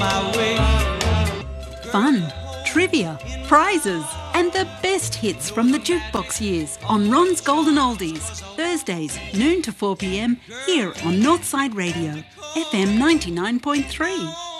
my way. Fun, trivia, prizes, and the best hits from the jukebox years on Ron's Golden Oldies. Thursdays, noon to 4 p.m, here on Northside Radio, FM 99.3.